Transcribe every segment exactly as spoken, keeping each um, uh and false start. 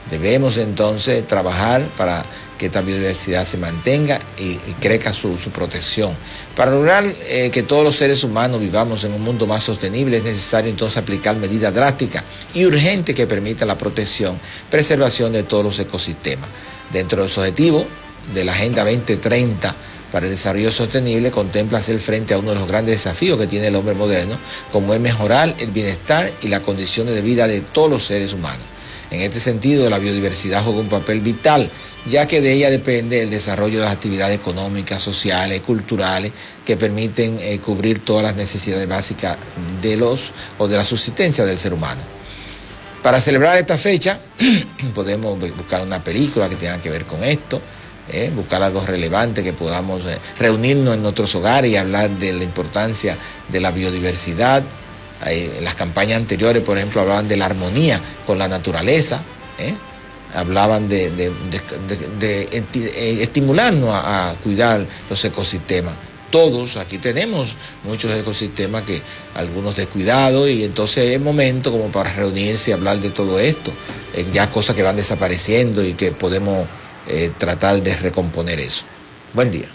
Debemos entonces trabajar para que esta biodiversidad se mantenga y, y crezca su, su protección. Para lograr eh, que todos los seres humanos vivamos en un mundo más sostenible, es necesario entonces aplicar medidas drásticas y urgentes que permitan la protección, preservación de todos los ecosistemas. Dentro de los objetivos de la Agenda veinte treinta para el Desarrollo Sostenible, contempla hacer frente a uno de los grandes desafíos que tiene el hombre moderno, como es mejorar el bienestar y las condiciones de vida de todos los seres humanos. En este sentido, la biodiversidad juega un papel vital, ya que de ella depende el desarrollo de las actividades económicas, sociales, culturales, que permiten eh, cubrir todas las necesidades básicas de los o de la subsistencia del ser humano. Para celebrar esta fecha, podemos buscar una película que tenga que ver con esto, eh, buscar algo relevante que podamos eh, reunirnos en nuestros hogares y hablar de la importancia de la biodiversidad. En las campañas anteriores, por ejemplo, hablaban de la armonía con la naturaleza, ¿eh? hablaban de, de, de, de, de, de estimularnos a, a cuidar los ecosistemas. Todos aquí tenemos muchos ecosistemas que algunos descuidados, y entonces es momento como para reunirse y hablar de todo esto, eh, ya cosas que van desapareciendo y que podemos eh, tratar de recomponer eso. Buen día.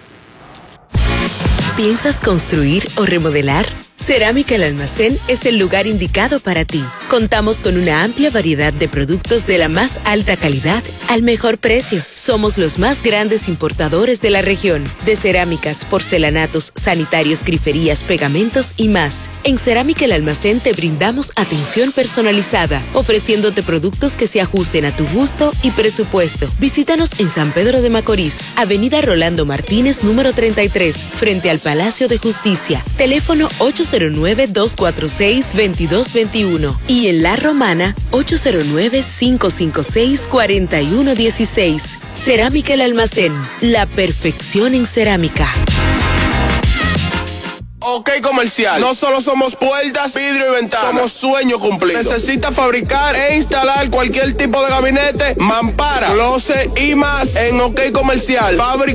¿Piensas construir o remodelar? Cerámica El Almacén es el lugar indicado para ti. Contamos con una amplia variedad de productos de la más alta calidad al mejor precio. Somos los más grandes importadores de la región, de cerámicas, porcelanatos, sanitarios, griferías, pegamentos y más. En Cerámica El Almacén te brindamos atención personalizada, ofreciéndote productos que se ajusten a tu gusto y presupuesto. Visítanos en San Pedro de Macorís, Avenida Rolando Martínez, número treinta y tres, frente al Palacio de Justicia. Teléfono ocho cero nueve, dos cuatro seis, dos dos dos uno y en La Romana ocho cero nueve, cinco cinco seis, cuatro uno uno seis. Cerámica El Almacén, la perfección en cerámica. Ok Comercial, no solo somos puertas, vidrio y ventanas, somos sueño cumplido. Necesita fabricar e instalar cualquier tipo de gabinete, mampara, closet y más en Ok Comercial. Fábrica